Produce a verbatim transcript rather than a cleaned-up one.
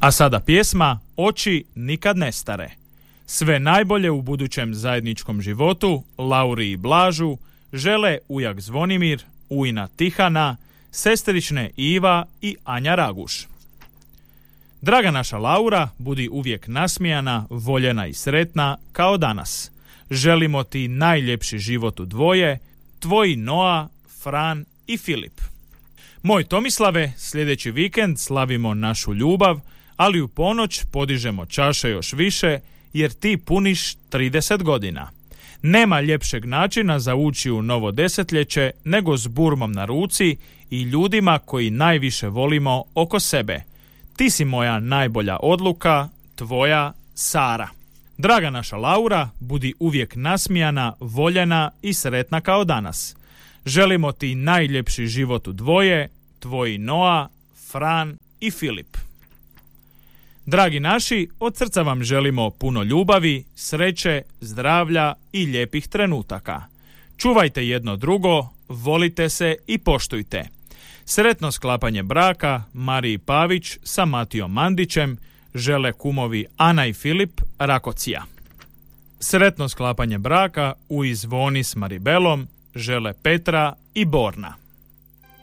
A sada pjesma Oči nikad ne stare. Sve najbolje u budućem zajedničkom životu Lauri i Blažu žele ujak Zvonimir, ujna Tihana, sestrične Iva i Anja Raguš. Draga naša Laura, budi uvijek nasmijana, voljena i sretna kao danas. Želimo ti najljepši život u dvoje, tvoji Noa, Fran i Filip. Moj Tomislave, sljedeći vikend slavimo našu ljubav, ali u ponoć podižemo čaše još više jer ti puniš trideset godina. Nema ljepšeg načina za ući u novo desetljeće nego s burmom na ruci i ljudima koji najviše volimo oko sebe. Ti si moja najbolja odluka, tvoja Sara. Draga naša Laura, budi uvijek nasmijana, voljena i sretna kao danas. Želimo ti najljepši život u dvoje, tvoji Noa, Fran i Filip. Dragi naši, od srca vam želimo puno ljubavi, sreće, zdravlja i lijepih trenutaka. Čuvajte jedno drugo, volite se i poštujte. Sretno sklapanje braka Mariji Pavić sa Matijom Mandićem žele kumovi Ana i Filip Rakocija. Sretno sklapanje braka u Izvoni s Maribelom žele Petra i Borna.